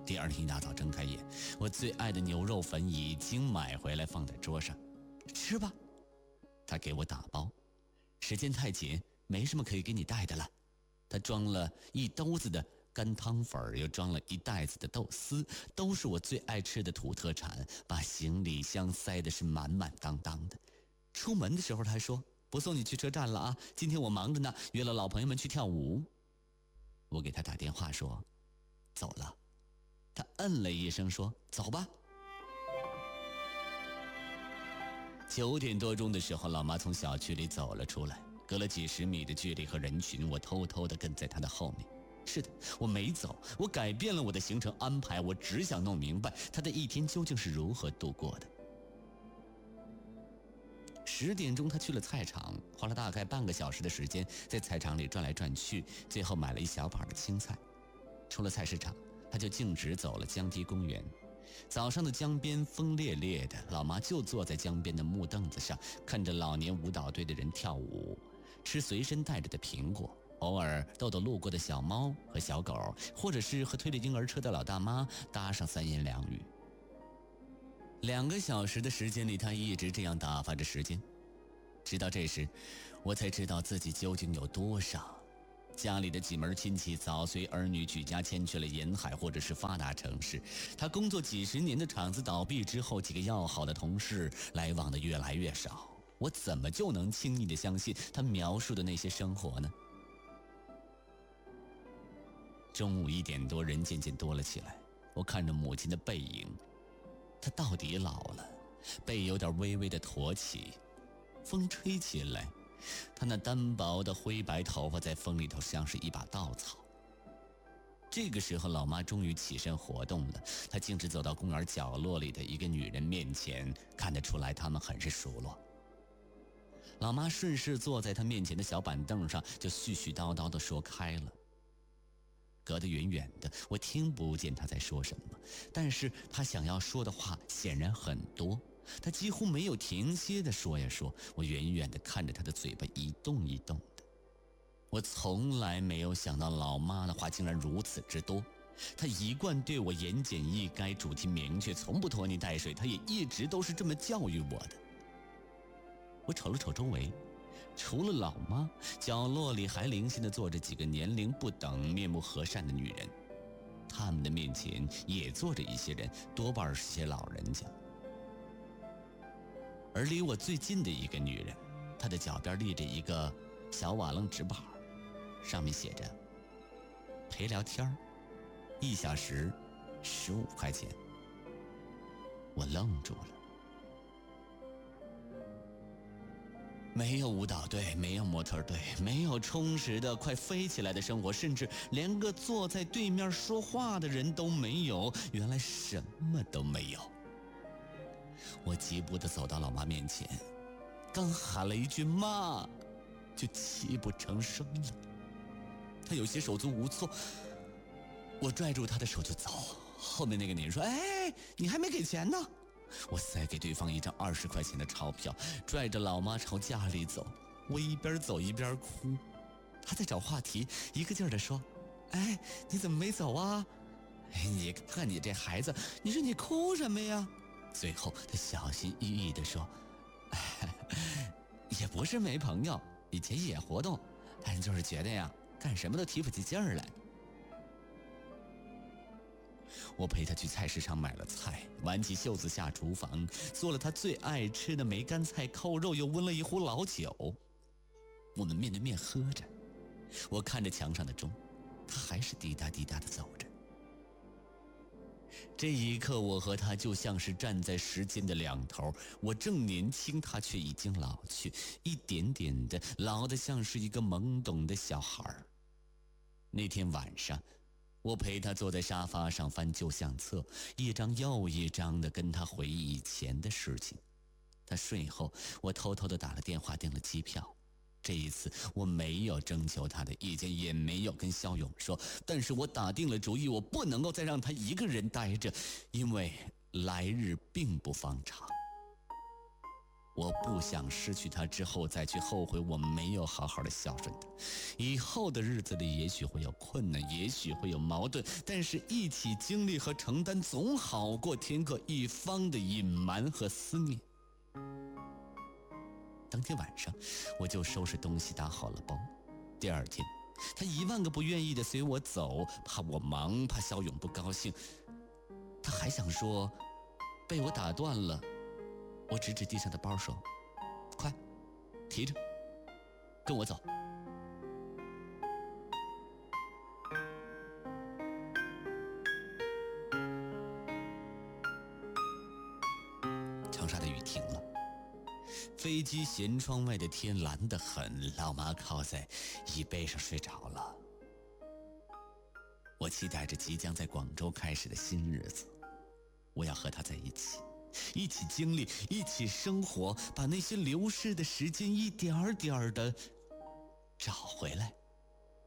第二天一大早睁开眼，我最爱的牛肉粉已经买回来放在桌上，吃吧。他给我打包，时间太紧，没什么可以给你带的了。他装了一兜子的干汤粉，又装了一袋子的豆丝，都是我最爱吃的土特产，把行李箱塞的是满满当当的。出门的时候他还说，不送你去车站了啊，今天我忙着呢，约了老朋友们去跳舞。我给他打电话说走了，他嗯了一声说走吧。9点多钟的时候，老妈从小区里走了出来，隔了几十米的距离和人群，我偷偷地跟在她的后面。是的，我没走，我改变了我的行程安排，我只想弄明白她的一天究竟是如何度过的。10点钟，她去了菜场，花了大概半个小时的时间，在菜场里转来转去，最后买了一小把的青菜。出了菜市场，她就径直走了江堤公园。早上的江边风烈烈的，老妈就坐在江边的木凳子上，看着老年舞蹈队的人跳舞，吃随身带着的苹果，偶尔逗逗路过的小猫和小狗，或者是和推着婴儿车的老大妈搭上3言2语。2个小时的时间里，她一直这样打发着时间，直到这时，我才知道自己究竟有多傻。家里的几门亲戚早随儿女举家迁去了沿海或者是发达城市，他工作几十年的厂子倒闭之后，几个要好的同事来往的越来越少，我怎么就能轻易地相信他描述的那些生活呢？中午1点多，人渐渐多了起来，我看着母亲的背影，她到底老了，背有点微微的驼起，风吹起来，她那单薄的灰白头发在风里头像是一把稻草。这个时候，老妈终于起身活动了，她径直走到公园角落里的一个女人面前，看得出来他们很是熟络。老妈顺势坐在她面前的小板凳上，就絮絮叨叨地说开了。隔得远远的，我听不见她在说什么，但是她想要说的话显然很多，她几乎没有停歇地说呀说，我远远地看着她的嘴巴一动一动的。我从来没有想到老妈的话竟然如此之多，她一贯对我言简意赅，主题明确，从不拖泥带水，她也一直都是这么教育我的。我瞅了瞅周围，除了老妈，角落里还零星地坐着几个年龄不等、面目和善的女人，他们的面前也坐着一些人，多半是些老人家。而离我最近的一个女人，她的脚边立着一个小瓦楞纸板，上面写着陪聊天，1小时15块钱。我愣住了。没有舞蹈队，没有模特队，没有充实的快飞起来的生活，甚至连个坐在对面说话的人都没有，原来什么都没有。我急步地走到老妈面前，刚喊了一句妈，就泣不成声了。她有些手足无措，我拽住她的手就走。后面那个女人说，哎，你还没给钱呢。我塞给对方一张20块钱的钞票，拽着老妈朝家里走。我一边走一边哭，她在找话题，一个劲儿地说，哎，你怎么没走啊？哎，你看你这孩子，你说你哭什么呀？最后她小心翼翼地说，也不是没朋友，以前也活动，但是就是觉得呀，干什么都提不起劲儿来。我陪他去菜市场买了菜，挽起袖子下厨房，做了他最爱吃的梅干菜扣肉，又温了一壶老酒。我们面对面喝着，我看着墙上的钟，他还是滴答滴答地走着。这一刻，我和他就像是站在时间的两头，我正年轻，他却已经老去，一点点的老得像是一个懵懂的小孩。那天晚上，我陪他坐在沙发上翻旧相册，一张又一张的跟他回忆以前的事情。他睡后，我偷偷地打了电话订了机票。这一次我没有征求他的意见，也没有跟肖勇说，但是我打定了主意，我不能够再让他一个人待着，因为来日并不方长。 我不想失去他之后再去后悔我没有好好的孝顺他。以后的日子里也许会有困难，也许会有矛盾，但是一起经历和承担总好过天各一方的隐瞒和思念。当天晚上我就收拾东西打好了包。第二天他10000个不愿意的随我走，怕我忙，怕肖勇不高兴。他还想说，被我打断了。我指指地上的包说，快提着跟我走。长沙的雨停了，飞机舷窗外的天蓝得很，老妈靠在椅背上睡着了。我期待着即将在广州开始的新日子，我要和他在一起，一起经历，一起生活，把那些流逝的时间一点儿点儿的找回来。